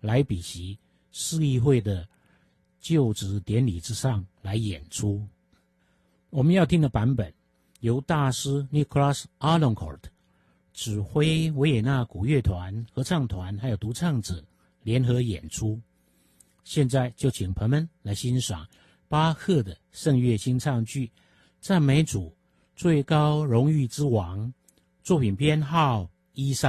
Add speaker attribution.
Speaker 1: 莱比锡市议会的就职典礼之上来演出。我们要听的版本由大师 Nicholas Arnoncourt 指挥维也纳古乐团、合唱团还有独唱者联合演出。现在就请朋友们来欣赏巴赫的圣乐清唱剧《赞美主最高荣誉之王》，作品编号13。